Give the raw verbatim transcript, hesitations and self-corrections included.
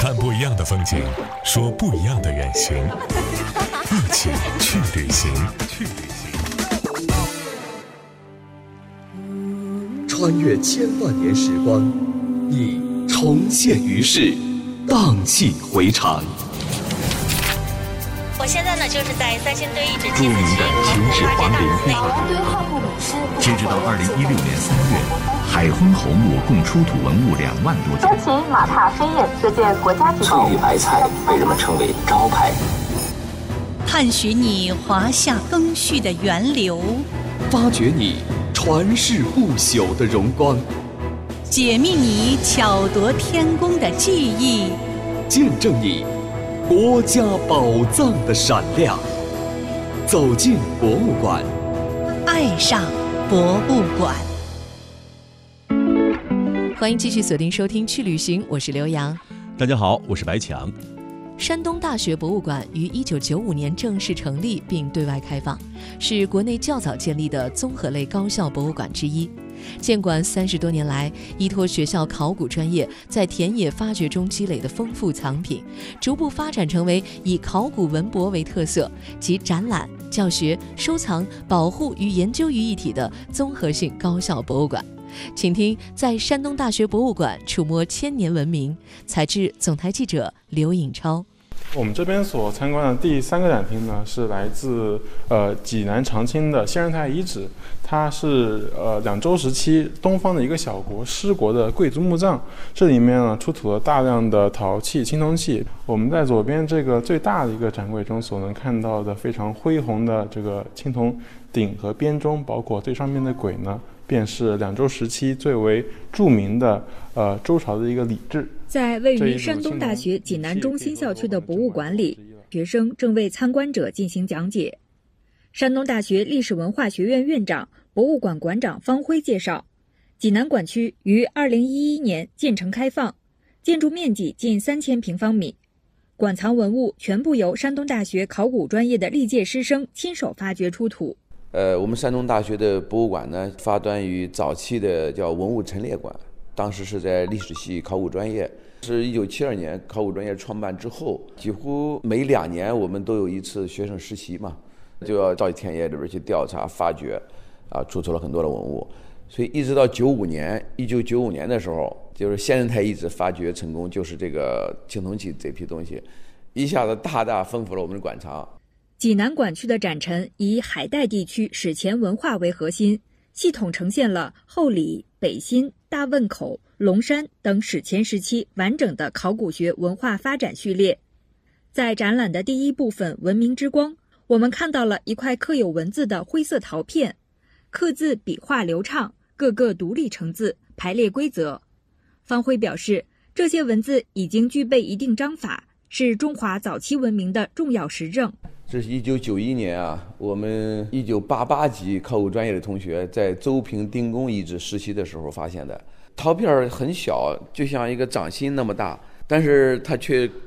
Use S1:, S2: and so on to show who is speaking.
S1: 看不一样的风景，说不一样的远行，一起去旅行。去旅行，
S2: 穿越千万年时光，你重现于世，荡气回肠。
S3: 我现在呢，就是在三星堆遗址
S4: 著名的秦始皇陵碑。截止到二零一六年三月，海昏侯墓共出土文物两万多件。
S5: 周秦马踏飞燕这件国家级
S6: 创意白菜被人们称为招牌。
S7: 探寻你华夏更续的源流，
S2: 发掘你传世不朽的荣光，
S7: 解密你巧夺天工的技艺，
S2: 见证你国家宝藏的闪亮。走进博物馆，
S7: 爱上博物馆。
S8: 欢迎继续锁定收听去旅行，我是刘洋。
S9: 大家好，我是白强。
S8: 山东大学博物馆于一九九五年正式成立并对外开放，是国内较早建立的综合类高校博物馆之一。建馆三十多年来，依托学校考古专业在田野发掘中积累的丰富藏品，逐步发展成为以考古文博为特色，集展览、教学、收藏、保护与研究于一体的综合性高校博物馆。请听在山东大学博物馆触摸千年文明，采制总台记者刘颖超。
S10: 我们这边所参观的第三个展厅呢，是来自呃济南长清的仙人台遗址，它是呃两周时期东方的一个小国失国的贵族墓葬。这里面呢出土了大量的陶器、青铜器。我们在左边这个最大的一个展柜中所能看到的非常恢宏的这个青铜鼎和编钟，包括最上面的簋呢，便是两周时期最为著名的呃周朝的一个礼制。
S11: 在位于山东大学济南中心校区的博物馆里，学生正为参观者进行讲解。山东大学历史文化学院院长、博物馆馆长方辉介绍，济南馆区于二零一一年建成开放，建筑面积近三千平方米，馆藏文物全部由山东大学考古专业的历届师生亲手发掘出土。
S12: 呃，我们山东大学的博物馆呢，发端于早期的叫文物陈列馆，当时是在历史系考古专业，是一九七二年考古专业创办之后，几乎每两年我们都有一次学生实习嘛，就要到田野里边去调查发掘，啊，出土了很多的文物，所以一直到九五年，一九九五年的时候，就是仙人台遗址发掘成功，就是这个青铜器这批东西，一下子大大丰富了我们的馆藏。
S11: 济南馆区的展陈以海岱地区史前文化为核心，系统呈现了后李、北辛、大汶口、龙山等史前时期完整的考古学文化发展序列。在展览的第一部分文明之光，我们看到了一块刻有文字的灰色陶片，刻字笔画流畅，各个独立成字，排列规则。方辉表示，这些文字已经具备一定章法，是中华早期文明的重要实证。
S12: 这是一九九一年啊，我们一九八八级考古专业的同学在邹平丁公遗址实习的时候发现的。陶片很小，就像一个掌心那么大，但是它却